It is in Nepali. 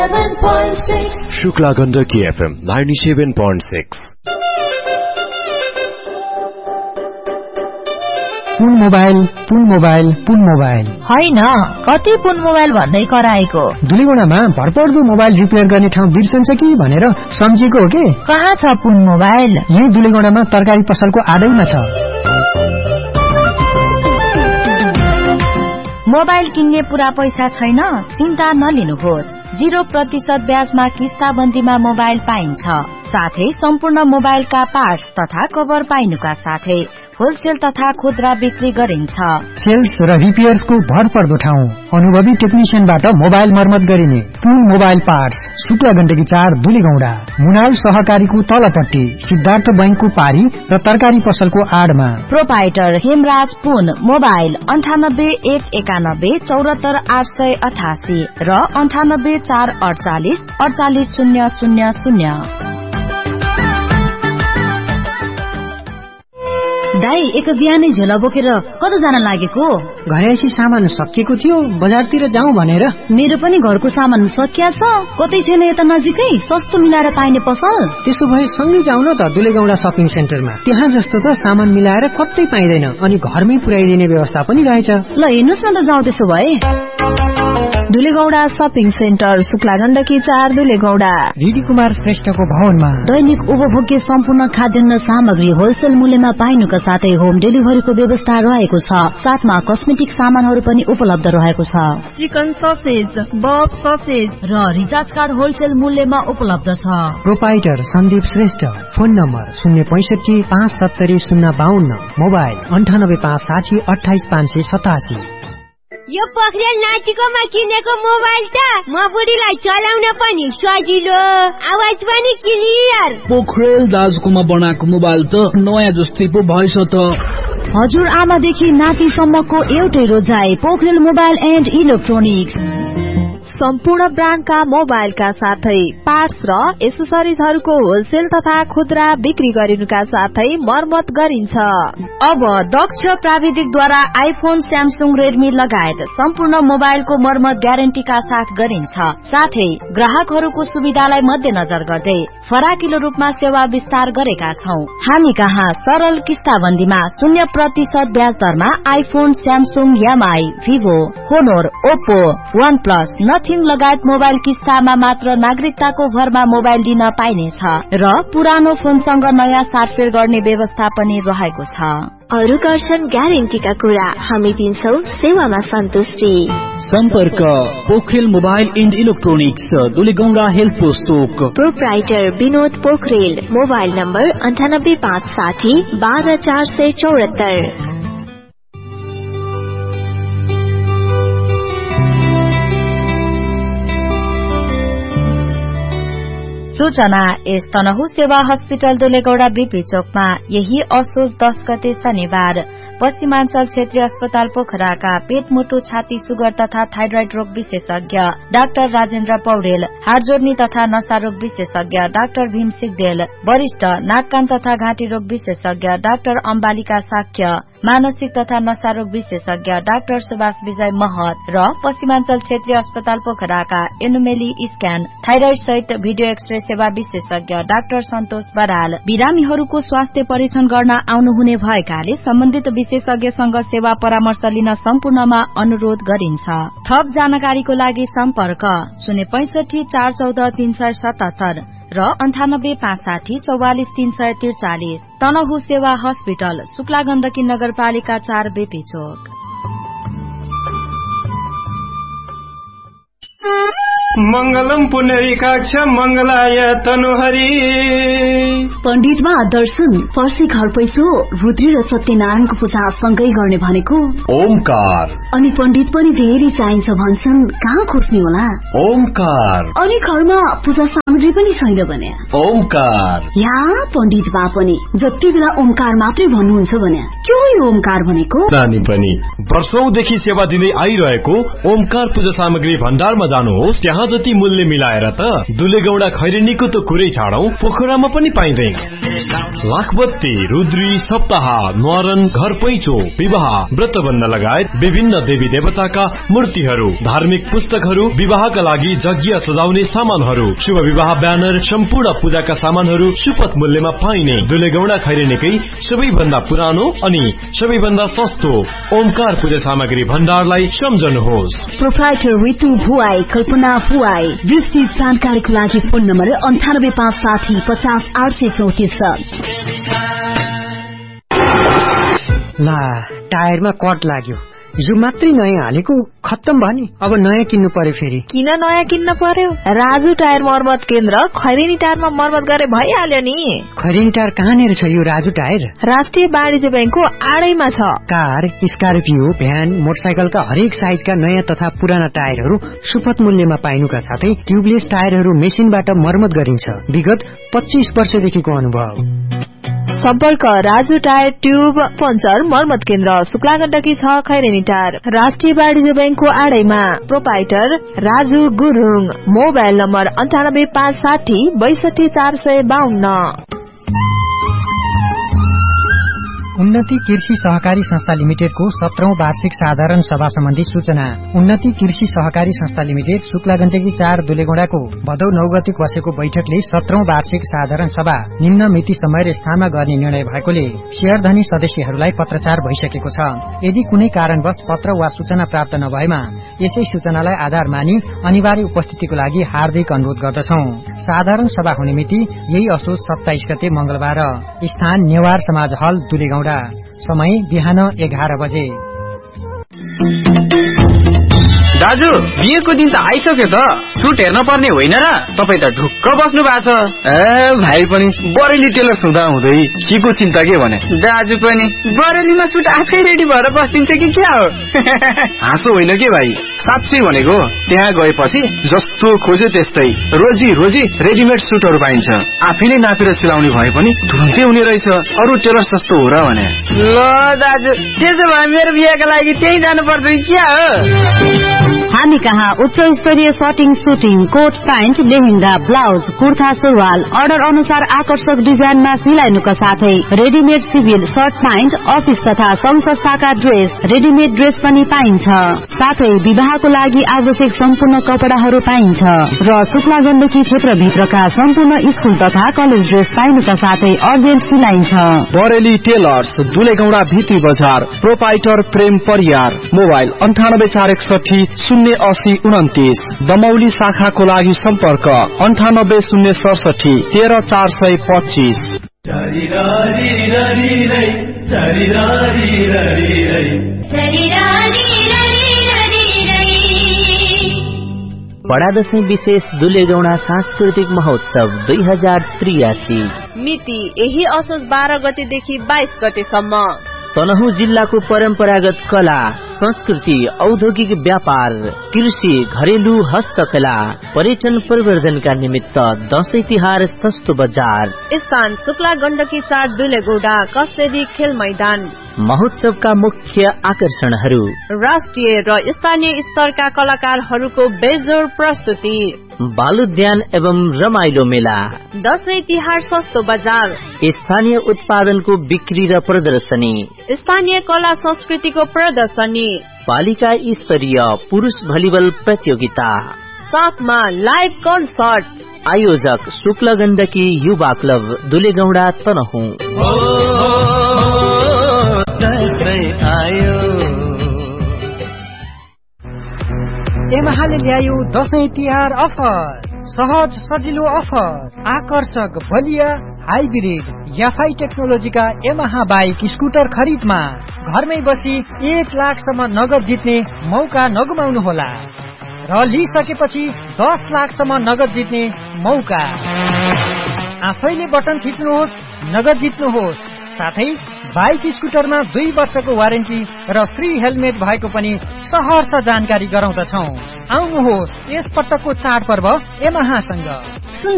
शुक्ला गण्डकी FM 97.6। पुन मोबाइल होइन, कति पुन मोबाइल भन्दै कराएको। दुलीगुडामा भरपर्दो मोबाइल रिपेयर गर्ने ठाउँ बिर्सन्छ कि भनेर सम्झेको हो के। कहाँ छ पुन मोबाइल? यही दुलीगुडामा तरकारी पसलको आडैमा छ। मोबाइल किन्ने पूरा पैसा छैन? चिन्ता नलिनुहोस्। 0% ब्याजमा किस्ताबन्दीमा मोबाइल पाइन्छ। साथै सम्पूर्ण मोबाइलका पार्ट्स तथा कभर पाइनुका साथै होलसेल तथा खुद्रा बिक्री गरिन्छ। सेल्स र रिपेयर्सको भरपर्दो ठाउँ, अनुभवी टेक्निशियनबाट मोबाइल मर्मत गरिने पुन मोबाइल पार्ट्स, शुक्ला गण्डकी 4 दुलीगौडा, मुनाल सहकारीको तलपट्टि, सिद्धार्थ बैंकको पारी र तरकारी पसलको आडमा। प्रोपाइटर हेमराज पुन। मोबाइल 98 191 74 888 र 98 448 48 000। दाई, एक बिहानै झोला बोकेर कता जान लागेको? घरैसी सामान सकिएको थियो, बजारतिर जाउँ भनेर। मेरो पनि घरको सामान सकिया छ। कतै छैन यता नजिकै सस्तो मिलाएर पाइने पसल? त्यसो भए सँगै जाउँ न त दुलीगौडा शपिङ सेन्टरमा। त्यहाँ जस्तो त सामान मिलाएर कतै पाइँदैन अनि घरमै पुर्याइदिने व्यवस्था पनि रहेछ। ल हेर्नुस् न त, जाउँ त्यसो भए। दुलीगौडा shopping centre, Shukla Gandaki 4 दुलीगौडा। DD Kumar श्रेष्ठको भवनमा दैनिक उपभोग्य सम्पूर्ण खाद्यान्न सामग्री होलसेल मूल्यमा पाइनुका साथै होम डेलिभरीको व्यवस्था रहेको छ। साथमा कस्मेटिक सामानहरू पनि उपलब्ध रहेको छ। चिकन ससेज, बफ ससेज र रिचार्ज कार्ड होलसेल मूल्यमा उपलब्ध छ। Proprietor Sandeep Shrestha. Phone number 065 570 052, mobile 98 560 28 587। यो पोखरेल नातिकोमा किनेको मोबाइल त म बुढीलाई चलाउन पनि सजिलो, आवाज पनि क्लियर। पोखरेल दाजुकोमा बनाएको मोबाइल त नयाँ जस्तै पो भएछ त। हजुर आमादेखि नातिसम्मको एउटै रोजाइ, पोखरेल मोबाइल एन्ड इलेक्ट्रोनिक्स। सम्पूर्ण ब्रान्डका मोबाइलका साथै पार्ट्स र एसेसरिजहरूको होलसेल तथा खुद्रा बिक्री गरिनुका साथै मर्मत गरिन्छ। अब दक्ष प्राविधिकद्वारा आइफोन, स्यामसुङ, रेडमी लगायत सम्पूर्ण मोबाइलको मर्मत ग्यारेन्टीका साथ गरिन्छ। साथै ग्राहकहरूको सुविधालाई मध्यनजर गर्दै फराकिलो रूपमा सेवा विस्तार गरेका छौं। हामी कहाँ सरल किस्ताबन्दीमा 0% ब्याज दरमा iPhone, Samsung, MI, Vivo, होनोर, Oppo, one plus, nothing लगायत मोबाइल किस्तामा मात्र नागरिकताको भरमा मोबाइल दिन पाइनेछ र पुरानो फोनसँग नयाँ साटफेर गर्ने व्यवस्था पनि रहेको छ। अरु गर्छन् ग्यारेन्टीका कुरा, हामी दिन्छौ सेवामा सन्तुष्टि। सम्पर्क Pokharel mobile and electronics, दुलीगौडा health post Chowk. Proprietor Vinod Pokharel. Mobile number 98 560 12 474। सूचना यस तनहु सेवा हस्पिटल दुलीगौडा बीपी चोकमा यही असोज 10 गते शनिबार पश्चिमाञ्चल क्षेत्रीय अस्पताल पोखराका पेट, मुटु, छाती, सुगर तथा थाइरोइड रोग विशेषज्ञ डाक्टर राजेन्द्र पौडेल, हाड जोड्नी तथा नशा रोग विशेषज्ञ डाक्टर भीम सिगदेल, वरिष्ठ नाक कान तथा घाँटी रोग विशेषज्ञ डाक्टर अम्बालिका साक्य, मानसिक तथा नशा रोग विशेषज्ञ डाक्टर सुभाष विजय महत र पश्चिमाञ्चल क्षेत्रीय अस्पताल पोखराका एनुमेली स्क्यान, थाइरोइड सहित भिडियो एक्सरे सेवा विशेषज्ञ डाक्टर सन्तोष बराल बिरामीहरूको स्वास्थ्य परीक्षण गर्न आउनुहुने भएकाले सम्बन्धित विशेषज्ञसँग सेवा परामर्श लिन सम्पूर्णमा अनुरोध गरिन्छ। थप जानकारीको लागि सम्पर्क 065 414 377 र 98 560 44 343। तनहु सेवा हस्पिटल, शुक्ला गण्डकी नगरपालिका 4 बीपी चोक। मंगलम पुनरीकाक्ष मंगलाय तनुहरी। पण्डितमा दर्शन, फर्सी घर पैसो, रुद्री र सत्यनारायणको पूजा सँगै गर्ने भनेको ओमकार। अनि पण्डित पनि धेरै चाहिन्छ भन्छन्, कहाँ खोज्ने होला? ओमकार। अनि घरमा पूजा सामग्री पनि छैन भने ओमकार या पण्डित बा पनि जति बेला ओमकार मात्रै भन्नुहुन्छ भने के हो यो ओमकार भनेको? नानी पनि वर्षौंदेखि सेवा दिँदै आइरहेको ओमकार पूजा सामग्री भण्डारमा जानुहोस्। त्यहाँ जति मूल्य मिलाएर त दुलेगौडा खैरेनीको त कुरै छाडौं, पोखरामा पनि पाइँदैन। लाखबत्ती, रुद्री, सप्ताह, न्वारन, घर पैँचो, विवाह, व्रतबन्ध लगायत विभिन्न देवी देवताका मूर्तिहरू, धार्मिक पुस्तकहरू, विवाहका लागि जग्गिया सजाउने सामानहरू, शुभ विवाह ब्यानर, सम्पूर्ण पूजाका सामानहरू सुपथ मूल्यमा पाइने दुलेगौडा खैरेनीकै सबैभन्दा पुरानो अनि सबैभन्दा सस्तो ओमकार पूजा सामग्री भण्डारलाई सम्झनुहोस्। प्रोप्राइटर ऋतु भुवाई, कल्पना भुवाई। विस्तृत जानकारीको लागि फोन नम्बर 98560 50 834। ला टायरमा कट लाग्यो, यो मात्रै नयाँ हालेको खत्तम भयो नि, अब नयाँ किन्नु पर्यो। फेरि किन नयाँ किन्न पर्यो? राजु टायर मर्मत केन्द्र खैरेनी टायरमा मर्मत गरे भइहाल्यो नि। खैरेनी टायर कहाँनिर छ यो राजु टायर? राष्ट्रिय वाणिज्य बैंकको आडैमा छ। कार, स्कर्पियो, भ्यान, मोटरसाइकलका हरेक साइजका नयाँ तथा पुराना टायरहरू सुपथ मूल्यमा पाइनुका साथै ट्युबलेस टायरहरू मेसिनबाट मर्मत गरिन्छ। विगत 25 वर्षदेखिको अनुभव। सम्पर्क राजु टायर ट्युब पञ्चर मर्मत केन्द्र, शुक्ला गण्डकी 6 खैरेनी टायर, राष्ट्रिय वाणिज्य बैंकको आडैमा। Proprietor Raju Gurung. Mobile number 98560 62 452। उन्नति कृषि सहकारी संस्था लिमिटेडको 17औं वार्षिक साधारण सभा सम्बन्धी सूचना। उन्नति कृषि सहकारी संस्था लिमिटेड शुक्ला गण्डकी 4 दुलेगौडाको भदौ 9 गते बसेको बैठकले 17औं वार्षिक साधारण सभा निम्न मिति समय र स्थानमा गर्ने निर्णय भएकोले शेयरधनी सदस्यहरूलाई पत्रचार भइसकेको छ। यदि कुनै कारणवश पत्र वा सूचना प्राप्त नभएमा यसै सूचनालाई आधार मानी अनिवार्य उपस्थितिको लागि हार्दिक अनुरोध गर्दछौं। साधारण सभा हुने मिति यही असोज 27 गते मंगलबार। स्थान नेवार समाज हल दुलेगौडा। समय बिहान 11 बजे। दाजु बिहेको दिन त आइसक्यो त, सुट हेर्न पर्ने होइन र? तपाई त ढुक्क बस्नु भएको छ। भाइ पनि बरेली टेलर हुँदा हुँदै के को चिन्ता के भने? दाजु पनि बरेलीमा सुट आफै रेडी भएर बस्दिन्छ कि क्या हो? हाँसो होइन के भाइ, साँच्चै भनेको त्यहाँ गएपछि जस्तो खोज्यो त्यस्तै रोजी रोजी रेडिमेड सुटहरू पाइन्छ। आफैले नापेर सिलाउने भए पनि तुरुन्तै हुने रहेछ। अरू टेलर सस्तो हो र भने? ल दाजु त्यसो भए मेरो बिहेका लागि त्यही जानु पर्छ क्या हो? हामी कहाँ उच्च स्तरीय shirting, shooting, coat pant, lehenga, blouse, kurta, सुरुवाल अर्डर अनुसार आकर्षक डिजाइनमा सिलाइनुका साथै readymade civil short pant, office तथा संघ संस्थाका ड्रेस, रेडिमेड ड्रेस पनि पाइन्छ। साथै विवाहको लागि आवश्यक सम्पूर्ण कपडाहरू पाइन्छ र शुक्ला गण्डकी क्षेत्रभित्रका सम्पूर्ण स्कुल तथा कलेज ड्रेस पाइनुका साथै अर्जेन्ट सिलाइन्छ। बरेली टेलर्स, दुलेगौडा भित्री बजार। प्रोप्राइटर प्रेम परियार। मोबाइल 98461 08029। दमौली शाखाको लागि सम्पर्क 98067 13425। बडा दशैं विशेष दुलेगौडा सांस्कृतिक महोत्सव 2083 मिति यही असोज 12 गतेदेखि 22 गतेसम्म। तनहुँ जिल्लाको परम्परागत कला, संस्कृति, औद्योगिक व्यापार, कृषि, घरेलु हस्तकला, पर्यटन प्रवर्धनका निमित्त दशैं तिहार सस्तो बजार। स्थान शुक्ला गण्डकी 4 दुलेगौडा, कस्तेरी खेल मैदान। महोत्सवका मुख्य आकर्षणहरू राष्ट्रिय र स्थानीय स्तरका कलाकारहरूको बेजोड प्रस्तुति, बालोद्यान एवं रमाइलो मेला, दशैं तिहार सस्तो बजार, स्थानीय उत्पादनको बिक्री र प्रदर्शनी, स्थानीय कला संस्कृतिको प्रदर्शनी, पालिका स्तरीय पुरुष भलिबल प्रतियोगिता, साथमा लाइभ कन्सर्ट। आयोजक शुक्ला गण्डकी युवा क्लब दुलेगौडा तनहुँ। यमहाले ल्यायो दशैं तिहार अफर। सहज सजिलो अफर, आकर्षक बलिया हाइब्रिड याफाई टेक्नोलोजीका यमहा बाइक स्कुटर खरिदमा घरमै बसी 1 लाखसम्म नगद जित्ने मौका नगुमाउनुहोला र लिइसकेपछि 10 लाखसम्म नगद जित्ने मौका। आफैले बटन थिच्नुहोस्, नगद जित्नुहोस्। साथै बाइक स्कुटरमा 2 वर्षको वारेन्टी र फ्री हेलमेट भएको पनि सहर्ष जानकारी गराउँदछौं। आउनुहोस् यस पटकको चाडपर्व यमहासँग।